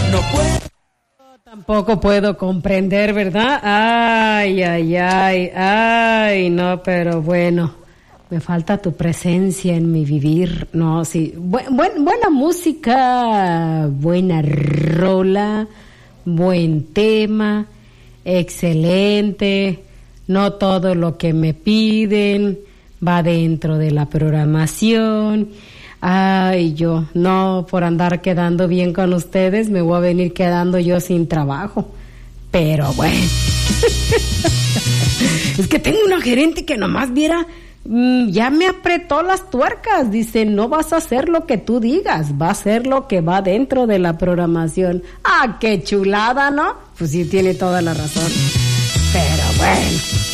No puedo. Tampoco puedo comprender, ¿verdad? Ay, no, pero bueno, me falta tu presencia en mi vivir. No, sí, buena música, buena rola, buen tema, excelente. No todo lo que me piden va dentro de la programación. Ay, yo, no, por andar quedando bien con ustedes, me voy a venir quedando yo sin trabajo. Pero bueno. Es que tengo una gerente que nomás viera, ya me apretó las tuercas. Dice, no vas a hacer lo que tú digas, va a ser lo que va dentro de la programación. Ah, qué chulada, ¿no? Pues sí, tiene toda la razón. Pero bueno.